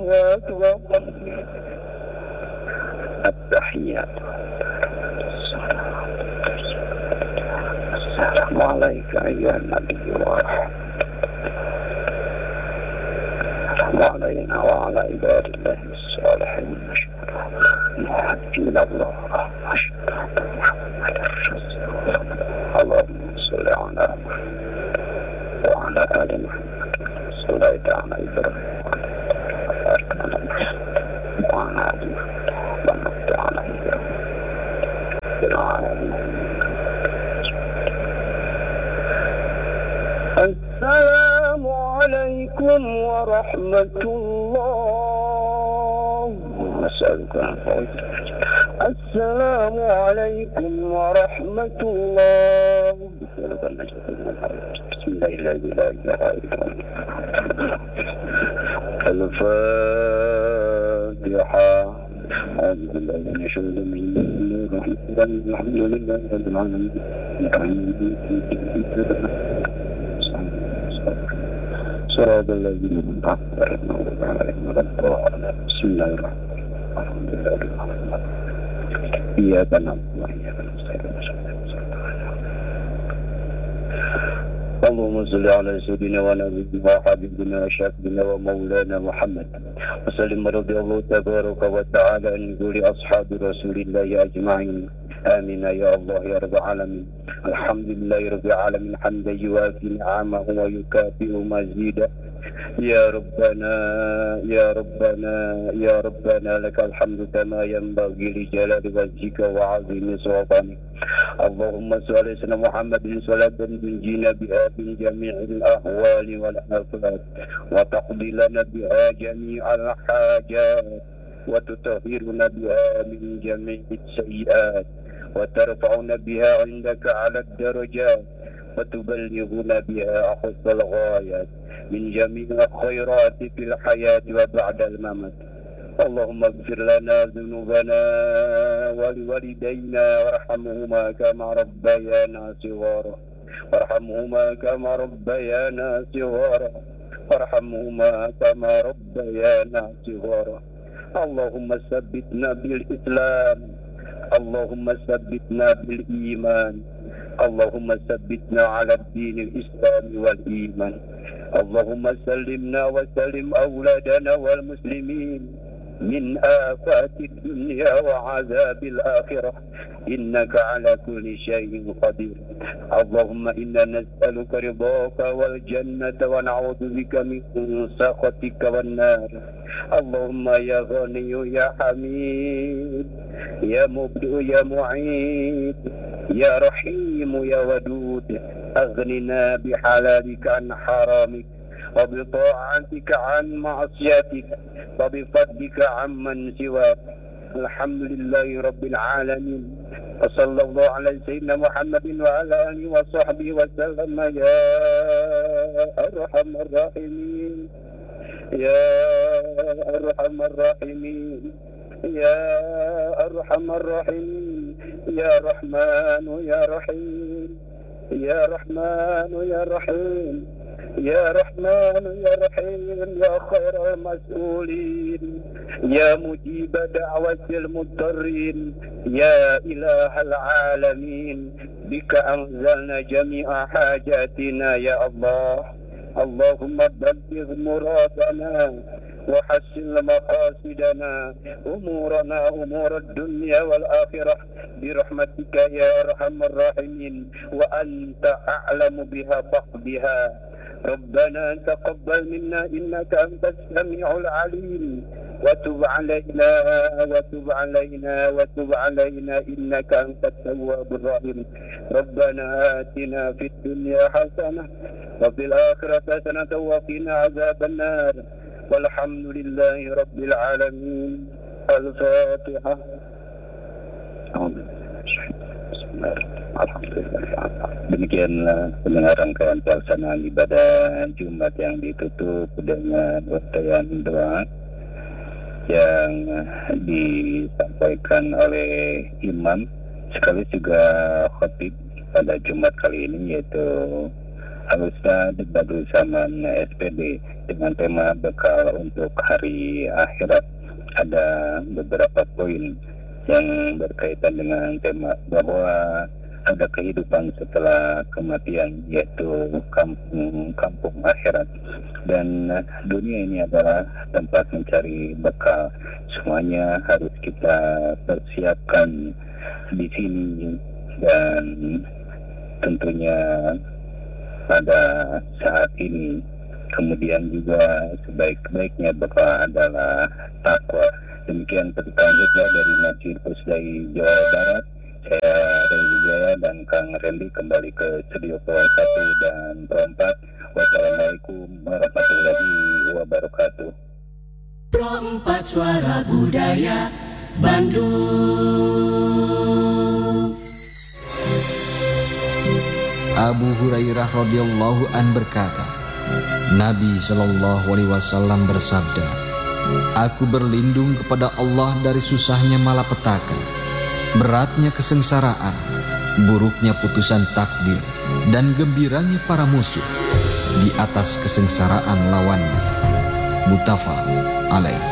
الصلوات التحيات السلام عليك أيها النبي ورحمة علينا وعلى عباد الله الصالحين إلى الله أشهد أن محمدا رسول الله اللهم صل على محمد وعلى آل محمد صليت على إبراهيم وبارك على محمد وعلى آل محمد وبارك على إبراهيم في العالمين. السلام عليكم ورحمة الله. نسألك الفوز. السلام عليكم ورحمة الله. بسم الله لا إله إلا الله. الفاتحة. أعوذ بالله من الشيطان الرجيم. الحمد لله رب العالمين. صراط الذين أنعمت عليهم غير المغضوب عليهم. بسم الله الرحمن الرحيم. الحمد لله رب العالمين. إياك نعبد وإياك نستعين. اللهم صل على سيدنا ونبينا وحبيبنا وشفيعنا ومولانا محمد وسلم رضي الله تبارك وتعالى عن كل أصحاب رسول الله أجمعين. آمين يا الله يا رب العالمين. الحمد لله رب العالمين حمدا يوافي نعمه ويكافئ مزيدا. يا ربنا يا ربنا يا ربنا لك الحمد كما ينبغي لجلال وجهك وعظيم سلطانك. اللهم صل على سيدنا محمد صلاة تنجينا بها من جميع الأهوال والآفات وتقضي لنا بها جميع الحاجات وتطهرنا بها من جميع السيئات وترفعنا بها عندك على الدرجات وتبلغنا بها أقصى الغايات من جميع الخيرات في الحياة وبعد الممات. اللهم اغفر لنا ذنوبنا ولوالدينا وارحمهما كما ربيانا صغارا وارحمهما كما ربيانا صغارا وارحمهما كما ربيانا صغارا. اللهم ثبتنا بالإسلام. اللهم ثبتنا بالإيمان. اللهم ثبتنا على الدين الإسلام والإيمان. اللهم سلمنا وسلم أولادنا والمسلمين من آفات الدنيا وعذاب الآخرة إنك على كل شيء قدير. اللهم إنا نسألك رضاك والجنة ونعوذ بك من سخطك والنار. اللهم يا غني يا حميد يا مبدئ يا معيد يا رحيم يا ودود أغننا بحلالك عن حرامك وبطاعتك عن معصيتك وبفضلك عمن سواك. الحمد لله رب العالمين وصلى الله على سيدنا محمد وعلى آله وصحبه وسلم. يا أرحم الراحمين يا أرحم الراحمين يا أرحم الراحمين يا رحمن يا رحيم يا رحمن يا رحيم يا رحمن يا رحيم يا خير المسؤولين يا مجيب دعوة المضطرين يا إله العالمين بك أنزلنا جميع حاجاتنا يا الله. اللهم بلغ مرادنا وحسن مقاصدنا أمورنا أمور الدنيا والآخرة برحمتك يا أرحم الراحمين وأنت أعلم بها فاقضها. ربنا تقبل منا إنك أنت السميع العليم وتب علينا وتب علينا وتب علينا إنك أنت التواب الرحيم. ربنا آتنا في الدنيا حسنة وفي الآخرة حسنة وقنا عذاب النار. والحمد لله رب العالمين. الفاتحة. Demikian pendengar rangkaian pelaksanaan ibadah Jumat yang ditutup dengan bacaan doa yang disampaikan oleh imam sekaligus juga khatib pada Jumat kali ini, yaitu Al-Ustaz Badrul Saman SPD dengan tema bekal untuk hari akhirat. Ada beberapa poin yang berkaitan dengan tema bahwa ada kehidupan setelah kematian, yaitu kampung akhirat, dan dunia ini adalah tempat mencari bekal. Semuanya harus kita persiapkan di sini, dan tentunya pada saat ini. Kemudian juga sebaik-baiknya bekal adalah takwa. Demikian petikan khutbah dari Masjid Pusdai Jawa Barat. Saya Dari Wijaya dan Kang Randy kembali ke studio Pro 1 dan Pro 4. Wassalamualaikum warahmatullahi wabarakatuh. Pro 4 Suara Budaya Bandung. Abu Hurairah radhiyallahu an berkata, Nabi Shallallahu alaihi wasallam bersabda, "Aku berlindung kepada Allah dari susahnya malapetaka, beratnya kesengsaraan, buruknya putusan takdir, dan gembiranya para musuh di atas kesengsaraan lawannya." Muttafaq alaih.